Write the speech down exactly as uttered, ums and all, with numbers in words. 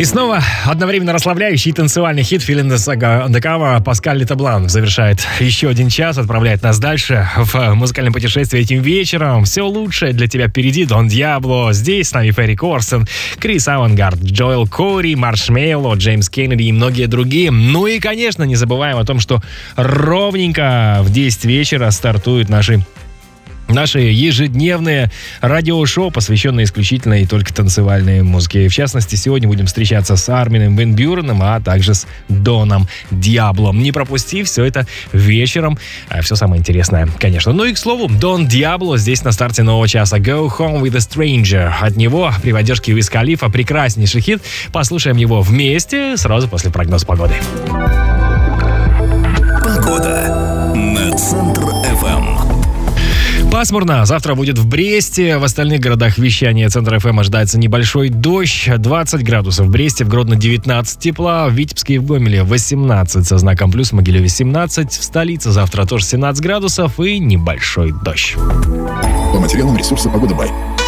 И снова одновременно расслабляющий и танцевальный хит «Feeling the Saga Undercover» Паскаль Летоблан завершает еще один час, отправляет нас дальше в музыкальном путешествии этим вечером. Все лучшее для тебя впереди. Дон Диабло, здесь с нами Ферри Корстен, Крис Авангард, Джоэл Кори, Маршмелло, Джеймс Кеннеди и многие другие. Ну и, конечно, не забываем о том, что ровненько в десять вечера стартуют наши Наши ежедневные радиошоу, посвященные исключительно и только танцевальной музыке. В частности, сегодня будем встречаться с Армином ван Бюреном, а также с Доном Диабло. Не пропусти, все это вечером. Все самое интересное, конечно. Ну и, к слову, Дон Диабло здесь на старте нового часа. Go Home with a Stranger. От него при поддержке Уиз Халифа прекраснейший хит. Послушаем его вместе сразу после прогноза погоды. Погода на Центр эф эм. Пасмурно. Завтра будет в Бресте. В остальных городах вещания Центр эф эм ожидается небольшой дождь. двадцать градусов в Бресте, в Гродно девятнадцать тепла, в Витебске и в Гомеле восемнадцать со знаком плюс, в Могилеве семнадцать. В столице завтра тоже семнадцать градусов и небольшой дождь. По материалам ресурса «Погода Бай».